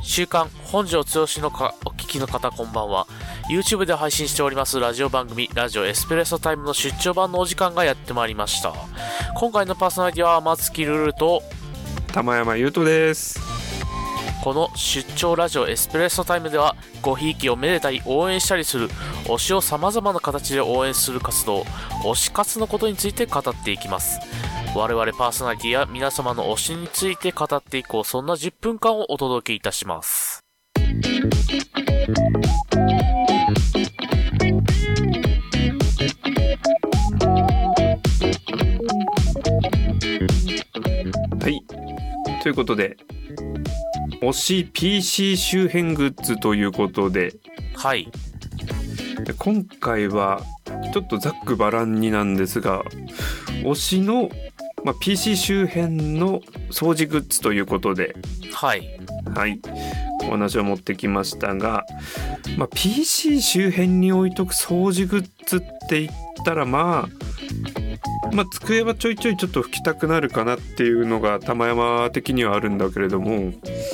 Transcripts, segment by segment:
週刊本庄剛志のお聞きの方こんばんは。 YouTube で配信しておりますラジオ番組ラジオエスプレッソタイムの出張版のお時間がやってまいりました。今回のパーソナリティは松木ルルと玉山優斗です。 この出張ラジオエスプレッソタイムではごひいきをめでたり応援したりする推しを様々な形で応援する活動推し活のことについて語っていきます。我々パーソナリティや皆様の推しについて語っていこう、そんな10分間をお届けいたします。 はい、ということで推し PC 周辺グッズということで、 はい、 今回はちょっとざっくばらんになんですが、推しの、PC 周辺の掃除グッズということで、 はい、 お話を持ってきましたが、PC 周辺に置いとく掃除グッズって言ったら机はちょいちょいちょっと拭きたくなるかなっていうのが玉山的にはあるんだけれども、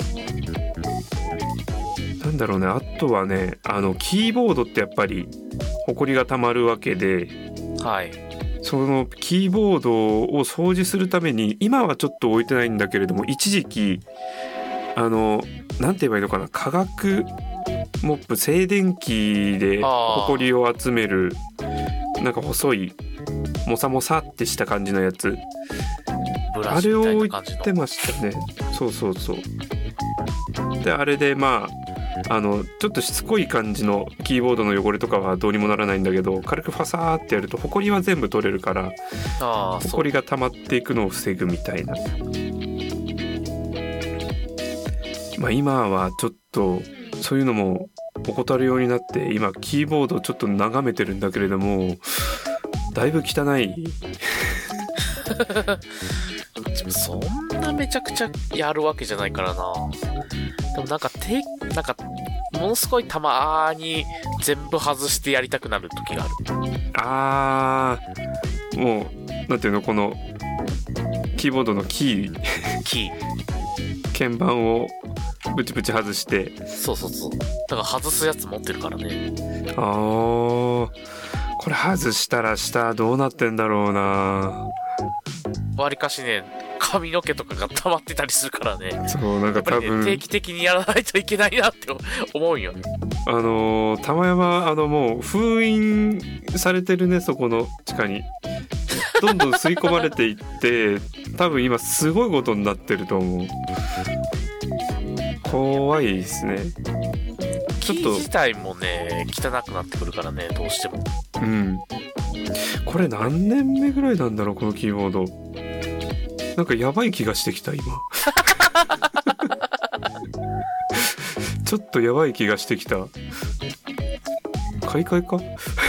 なんだろうね、あとはね、キーボードってやっぱりホコリがたまるわけで、 はい、 そのキーボードを掃除するために今はちょっと置いてないんだけれども、一時期なんて言えばいいのかな、化学モップ、静電気でホコリを集めるなんか細いモサモサってした感じのやつ、あれを置いてましたね。そうで、あれでちょっとしつこい感じのキーボードの汚れとかはどうにもならないんだけど、軽くファサーってやるとホコリは全部取れるから、ホコリが溜まっていくのを防ぐみたいな。今はちょっとそういうのも怠るようになって、今キーボードをちょっと眺めてるんだけれども、だいぶ汚いそんなめちゃくちゃやるわけじゃないからな。でもなんかものすごいたまーに全部外してやりたくなる時がある。もうなんていうの、このキーボードのキー鍵盤をブチブチ外して、 そうだから外すやつ持ってるからね。 これ外したら下どうなってんだろうな。 わりかしね、髪の毛とかが溜まってたりするからね。 そう、なんか多分、 定期的にやらないといけないなって思うよね。 玉山もう封印されてるね、そこの地下にどんどん吸い込まれていって多分今すごいことになってると思う。怖いですね。 ちょっとキー自体もね汚くなってくるからね、どうしても。 これ何年目ぐらいなんだろう、このキーボード。なんかやばい気がしてきた今ちょっとやばい気がしてきた。買い替えか